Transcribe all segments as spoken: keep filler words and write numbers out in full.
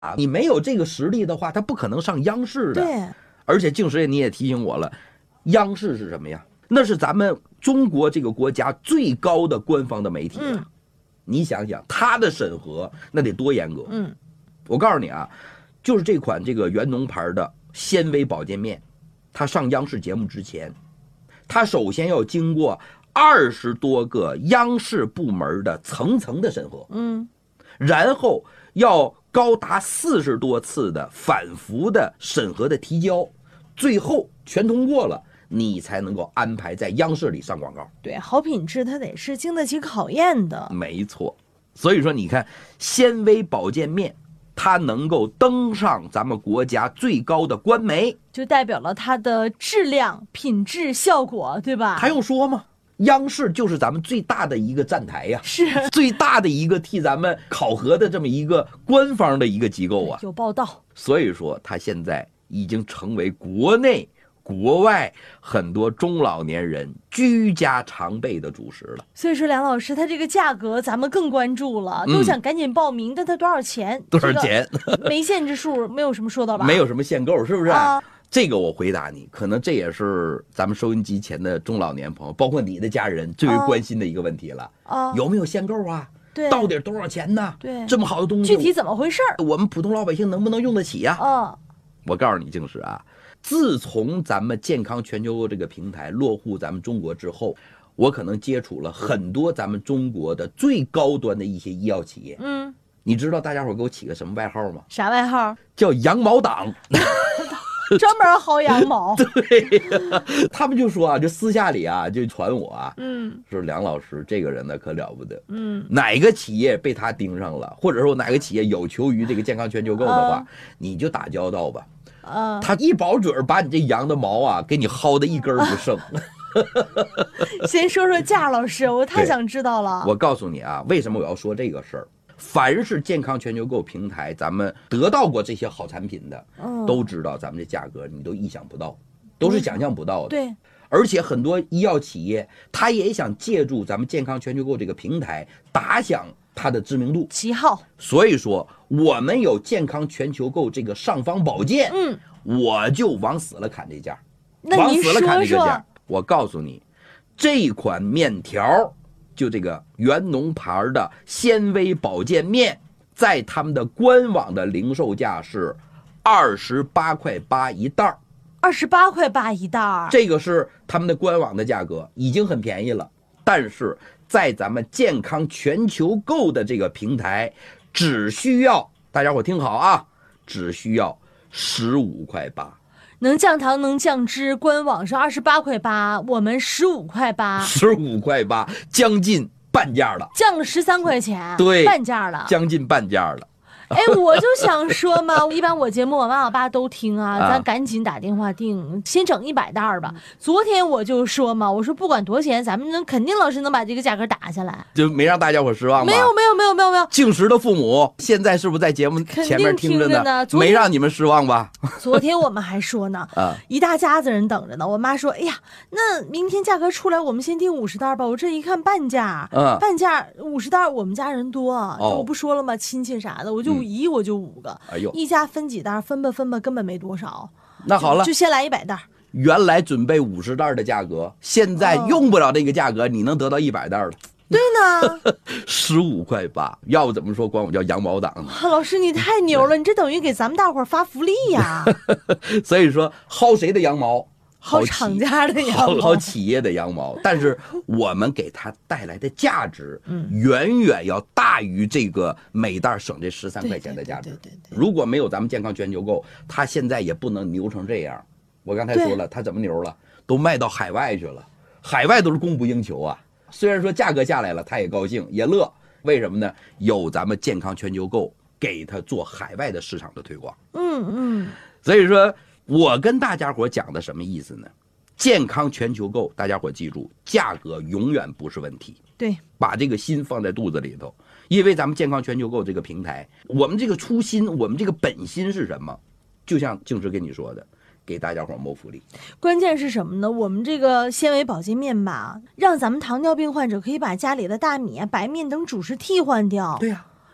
你没有这个实力的话，它不可能上央视的。 对， 而且静时你也提醒我了，央视是什么呀？那是咱们中国这个国家最高的官方的媒体啊。 嗯、 你想想，它的审核那得多严格。 嗯， 我告诉你啊，就是这款这个元农牌的纤维保健面，它上央视节目之前，它首先要经过二十多个央视部门的层层的审核。 嗯， 然后要高达四十多次的反复的审核的提交，最后全通过了，你才能够安排在央视里上广告。 对，好品质它得是经得起考验的。 没错，所以说你看纤维保健面，它能够登上咱们国家最高的官媒， 就代表了它的质量、品质、效果，对吧？ 还用说吗？央视就是咱们最大的一个站台呀， 是最大的一个替咱们考核的这么一个官方的一个机构啊。 有报道， 所以说它现在已经成为国内国外很多中老年人居家常备的主食了。 所以说梁老师，它这个价格咱们更关注了，都想赶紧报名。但它多少钱？ 多少钱？ 这个、没限制数，没有什么说到吧？ 没有什么限购，是不是？ 啊， 这个我回答你，可能这也是咱们收音机前的中老年朋友，包括你的家人最为关心的一个问题了。 啊， 有没有限购啊？ 对， 到底多少钱呢？ 对， 这么好的东西， 具体怎么回事？ 我们普通老百姓能不能用得起呀？ 啊， 我告诉你，静时啊，自从咱们健康全球购这个平台落户咱们中国之后，我可能接触了很多咱们中国的最高端的一些医药企业。 嗯， 你知道大家伙给我起个什么外号吗？ 啥外号？ 叫羊毛党。 专门薅羊毛。 对呀，他们就说啊，就私下里啊，就传我啊， 嗯， 说梁老师这个人呢可了不得， 嗯， 哪个企业被他盯上了，或者说哪个企业有求于这个健康全球购的话， 啊、 你就打交道吧。 啊， 他一保准把你这羊的毛啊，给你薅的一根不剩。 先说说价，老师，我太想知道了。 我告诉你啊，为什么我要说这个事儿？凡是健康全球购平台，咱们得到过这些好产品的， 嗯、 都知道咱们这价格你都意想不到，都是想象不到的。 对， 而且很多医药企业，他也想借助咱们健康全球购这个平台，打响它的知名度、 旗号。 所以说，我们有健康全球购这个尚方宝剑， 嗯， 我就往死了砍这价， 那往死了砍这个说价。我告诉你，这款面条。就这个元农牌的纤维保健面，在他们的官网的零售价是二十八块八一袋儿， 二十八块八一袋儿， 这个是他们的官网的价格，已经很便宜了。但是在咱们健康全球购的这个平台，只需要大家伙听好啊，只需要十五块八。 能降糖能降脂，官网是二十八块八，我们十五块八， 十五块八，将近半价了， 降了十三块钱， 对， 半价了， 将近半价了。 哎，我就想说嘛，一般我节目我妈我爸都听啊， 啊咱赶紧打电话订，先整一百袋儿吧。昨天我就说嘛，我说不管多少钱，咱们能肯定老师能把这个价格打下来， 就没让大家伙失望吧？ 没有没有没有没有没有。 静时的父母现在是不是在节目前面听着 呢, 着呢没让你们失望吧？ 昨天我们还说呢， 啊， 一大家子人等着呢。我妈说，哎呀，那明天价格出来，我们先订五十袋吧。我这一看半价， 嗯， 半价五十袋，我们家人多， 哦、 我不说了吗？亲戚啥的，我就一、嗯、我就五。 哎呦， 一家分几袋，分吧分吧，根本没多少。 那好了， 就, 就先来一百袋。 原来准备五十袋的价格，现在用不了这个价格，哦、你能得到一百袋了。 对呢， 十五块八，要不怎么说管我叫羊毛党呢？ 老师你太牛了，你这等于给咱们大伙儿发福利呀！ 所以说，薅谁的羊毛？ 薅厂家的羊毛， 薅企业的羊毛，但是我们给它带来的价值，嗯，远远要大于这个每袋省这十三块钱的价值。 对对对对对， 如果没有咱们健康全球购，它现在也不能牛成这样。我刚才说了，它怎么牛了？都卖到海外去了，海外都是供不应求啊。虽然说价格下来了，他也高兴也乐，为什么呢？有咱们健康全球购给他做海外的市场的推广。 嗯嗯， 所以说。我跟大家伙讲的什么意思呢？健康全球购，大家伙记住，价格永远不是问题。 对， 把这个心放在肚子里头，因为咱们健康全球购这个平台，我们这个初心，我们这个本心是什么？就像静时跟你说的，给大家伙谋福利。 关键是什么呢？我们这个纤维保健面吧，让咱们糖尿病患者可以把家里的大米啊、白面等主食替换掉。 对呀、啊。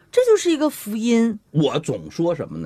这就是一个福音。 我总说什么呢？